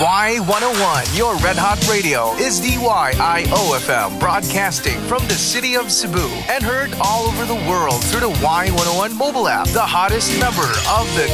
Y101, your Red Hot Radio, is DYIOFM, broadcasting from the city of Cebu and heard all over the world through the Y101 mobile app, the hottest number of the